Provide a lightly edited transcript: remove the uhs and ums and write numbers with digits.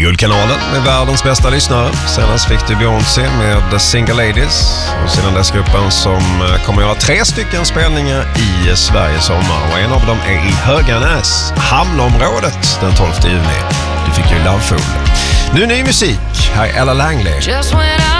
Guldkanalen med världens bästa lyssnare. Senast fick du Beyoncé med The Single Ladies. Och sedan dess gruppen som kommer göra 3 stycken spelningar i Sverige sommar. Och en av dem är i Höganäs, Hamnområdet, den 12 juni. Du fick ju Love Fool. Nu ny musik. Här är Ella Langley.